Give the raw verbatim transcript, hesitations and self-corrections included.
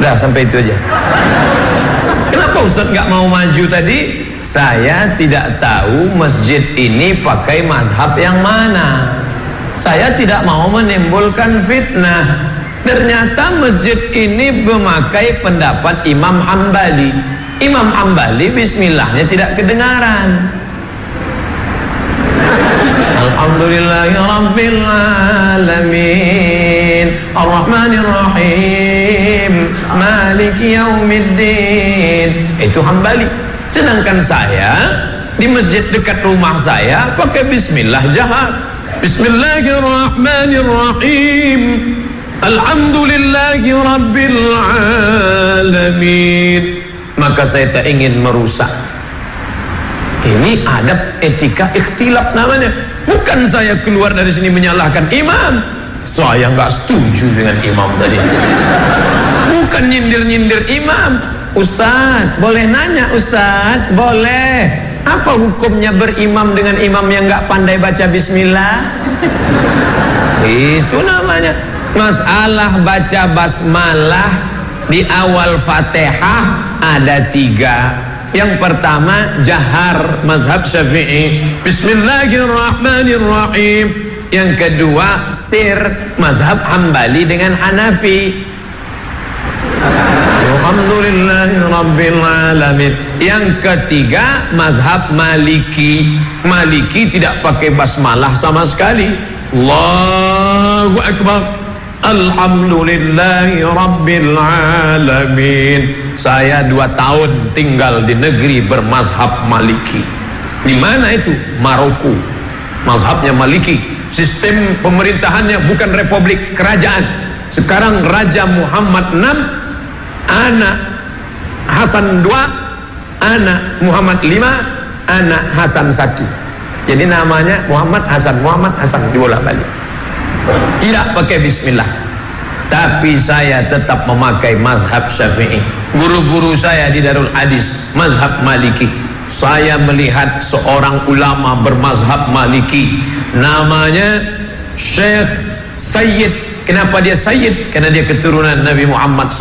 Udah sampai itu aja. Kenapa Ustaz nggak mau maju tadi? Saya tidak tahu masjid ini pakai mazhab yang mana. Saya tidak mau menimbulkan fitnah. Ternyata masjid ini memakai pendapat Imam Hambali. Imam Hambali bismillahnya tidak kedengaran. Alhamdulillahi Rabbil Alamin Ar-Rahmanir Rahim Maliki Yaumiddin. Itu Hambali. Sedangkan saya di masjid dekat rumah saya pakai bismillah jahat. Bismillahirrahmanirrahim Alhamdulillahi Rabbil Alamin. Maka saya tak ingin merusak. Ini adab etika ikhtilaf namanya. Bukan saya keluar dari sini menyalahkan imam. Saya nggak setuju dengan imam tadi. Bukan nyindir-nyindir imam. Ustadz, boleh nanya Ustadz? Boleh. Apa hukumnya berimam dengan imam yang nggak pandai baca bismillah? Itu namanya. Masalah baca basmalah di awal Fatihah ada tiga. Yang pertama jahar mazhab Syafi'i, Bismillahirrahmanirrahim. Yang kedua sir mazhab Hambali dengan Hanafi, Alhamdulillahi Rabbil Alamin. Yang ketiga mazhab Maliki. Maliki tidak pakai basmalah sama sekali. Allahu Akbar Alhamdulillahi Rabbil Alamin. Saya dua tahun tinggal di negeri bermazhab Maliki. Di mana itu? Maroko. Mazhabnya Maliki. Sistem pemerintahannya bukan republik, kerajaan. Sekarang Raja Muhammad enam, anak Hasan dua, anak Muhammad lima, anak Hasan satu. Jadi namanya Muhammad Hasan, Muhammad Hasan dibolak-balik. Tidak pakai bismillah. Tapi saya tetap memakai mazhab Syafi'i. Guru-guru saya di Darul Hadis mazhab Maliki. Saya melihat seorang ulama bermazhab Maliki, namanya Syekh Sayyid. Kenapa dia Sayyid? Karena dia keturunan Nabi Muhammad